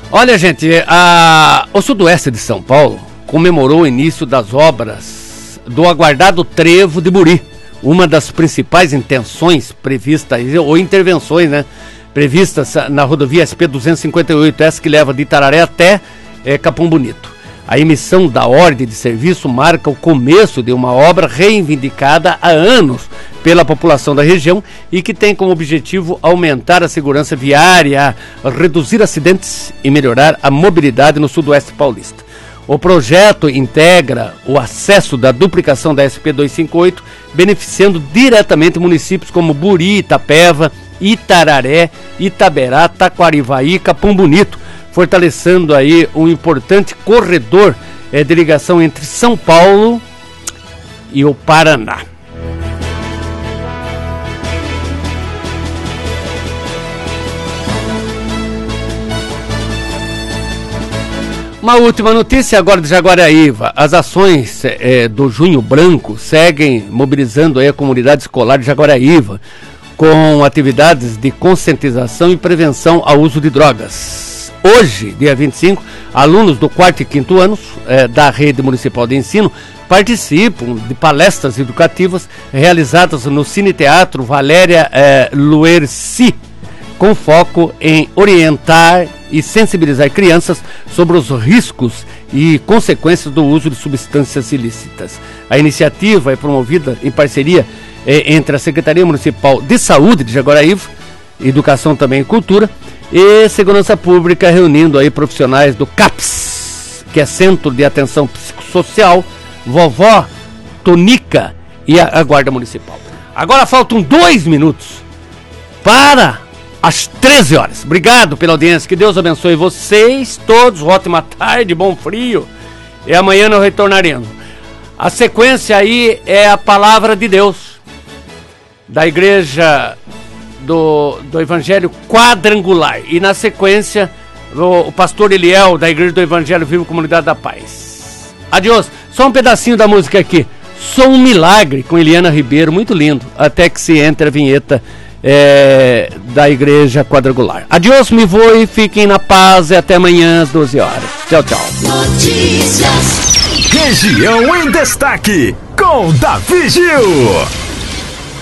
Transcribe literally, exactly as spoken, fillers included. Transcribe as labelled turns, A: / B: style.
A: Olha, gente, a... o sudoeste de São Paulo comemorou o início das obras do aguardado trevo de Buri, uma das principais intenções previstas, ou intervenções, né, previstas na rodovia S P duzentos e cinquenta e oito, essa que leva de Itararé até é, Capão Bonito. A emissão da ordem de serviço marca o começo de uma obra reivindicada há anos pela população da região e que tem como objetivo aumentar a segurança viária, reduzir acidentes e melhorar a mobilidade no sudoeste paulista. O projeto integra o acesso da duplicação da S P duzentos e cinquenta e oito, beneficiando diretamente municípios como Buri, Itapeva, Itararé, Itaberá, Taquarivaí e Capão Bonito, fortalecendo aí um importante corredor é, de ligação entre São Paulo e o Paraná. Uma última notícia agora de Jaguaraíva. As ações é, do Junho Branco seguem mobilizando aí a comunidade escolar de Jaguaraíva com atividades de conscientização e prevenção ao uso de drogas. Hoje, dia vinte e cinco, alunos do quarto e quinto anos eh, da Rede Municipal de Ensino participam de palestras educativas realizadas no Cine Teatro Valéria eh, Luerci, com foco em orientar e sensibilizar crianças sobre os riscos e consequências do uso de substâncias ilícitas. A iniciativa é promovida em parceria eh, entre a Secretaria Municipal de Saúde de Jaguaraíva, Educação também e Cultura, e Segurança Pública, reunindo aí profissionais do CAPS, que é Centro de Atenção Psicossocial, Vovó Tonica e a, a Guarda Municipal. Agora faltam dois minutos para as treze horas. Obrigado pela audiência, que Deus abençoe vocês todos, ótima tarde, bom frio, e amanhã nós retornaremos. A sequência aí é a Palavra de Deus, da Igreja Do, do Evangelho Quadrangular, e na sequência o, o pastor Eliel da Igreja do Evangelho Vivo Comunidade da Paz. Adiós, só um pedacinho da música aqui, Sou um Milagre, com Eliana Ribeiro, muito lindo, até que se entre a vinheta é, da Igreja Quadrangular. Adiós, me voe, fiquem na paz e até amanhã às doze horas. Tchau, tchau.
B: Notícias. Região em Destaque com Davi Gil.